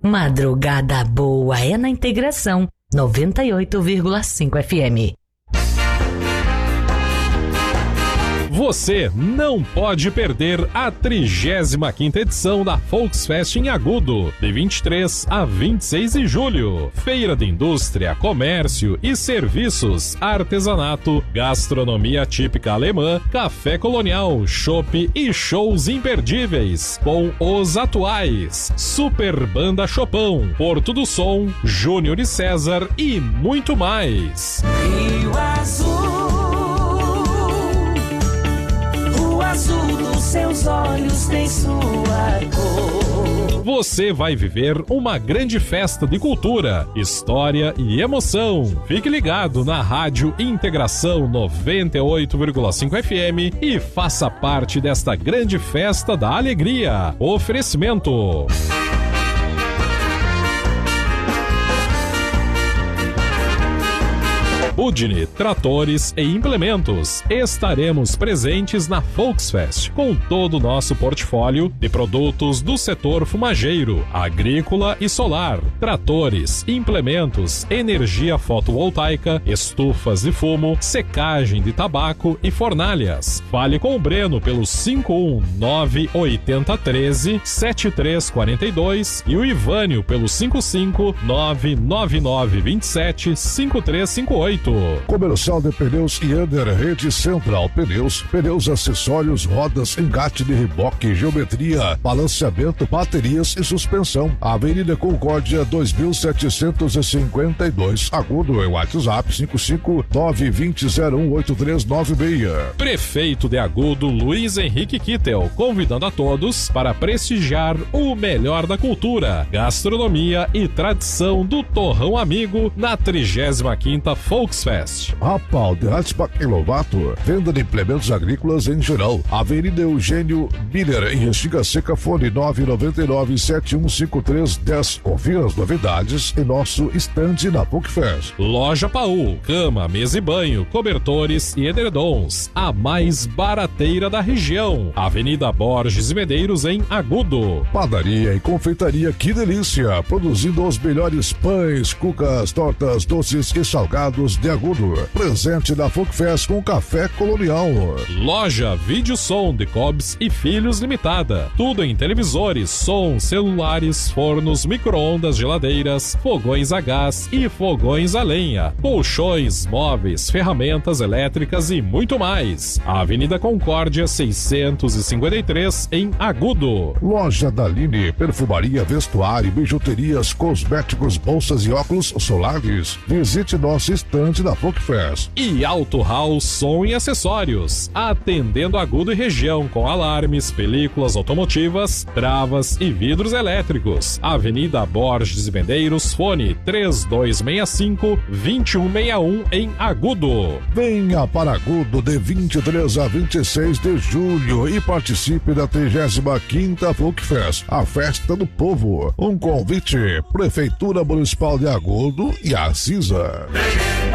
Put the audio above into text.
Madrugada boa é na Integração 98,5 FM. Você não pode perder a 35ª edição da Volksfest em Agudo, de 23 a 26 de julho. Feira de Indústria, Comércio e Serviços, Artesanato, Gastronomia Típica Alemã, Café Colonial, chopp e shows imperdíveis, com os atuais Super Banda Chopão, Porto do Som, Júnior e César e muito mais. Rio Azul, azul dos seus olhos tem sua cor. Você vai viver uma grande festa de cultura, história e emoção. Fique ligado na Rádio Integração 98,5 FM e faça parte desta grande festa da alegria. Oferecimento: Udine Tratores e Implementos. Estaremos presentes na Volksfest com todo o nosso portfólio de produtos do setor fumageiro, agrícola e solar, tratores, implementos, energia fotovoltaica, estufas de fumo, secagem de tabaco e fornalhas. Fale com o Breno pelo 51980137342 e o Ivânio pelo 55999275358. Comercial de Pneus Iander, Rede Central Pneus, pneus, acessórios, rodas, engate de reboque, geometria, balanceamento, baterias e suspensão. Avenida Concórdia 2752, Agudo, WhatsApp 55920018396. Prefeito de Agudo, Luiz Henrique Kittel, convidando a todos para prestigiar o melhor da cultura, gastronomia e tradição do Torrão Amigo na 35ª Volksfest. Rapal de Hatzbach e Lovato, venda de implementos agrícolas em geral. Avenida Eugênio Miller, em Restinga Seca, fone 999-715310. Confira as novidades em nosso estande na Volksfest. Loja Paul, cama, mesa e banho, cobertores e edredons, a mais barateira da região. Avenida Borges e Medeiros, em Agudo. Padaria e confeitaria Que Delícia, produzindo os melhores pães, cucas, tortas, doces e salgados de Agudo. Presente na Volksfest com Café Colonial. Loja Vídeo Som de Cobbs e Filhos Limitada. Tudo em televisores, som, celulares, fornos, micro-ondas, geladeiras, fogões a gás e fogões a lenha, colchões, móveis, ferramentas elétricas e muito mais. Avenida Concórdia 653, em Agudo. Loja Daline, perfumaria, vestuário, bijuterias, cosméticos, bolsas e óculos solares. Visite nosso estande da Volksfest. E Auto House Som e Acessórios, atendendo Agudo e região com alarmes, películas automotivas, travas e vidros elétricos. Avenida Borges e Medeiros, fone 3265-2161, em Agudo. Venha para Agudo de 23 a 26 de julho e participe da 35ª Volksfest, a festa do povo. Um convite: Prefeitura Municipal de Agudo e a CISA.